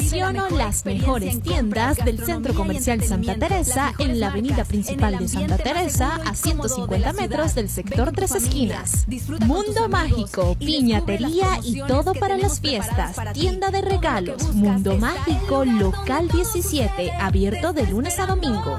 menciono las mejores tiendas del Centro Comercial Santa Teresa en la avenida principal de Santa Teresa a 150 metros del sector Tres Esquinas. Mundo Mágico, piñatería y todo para las fiestas. Tienda de regalos. Mundo Mágico, local 17, abierto de lunes a domingo.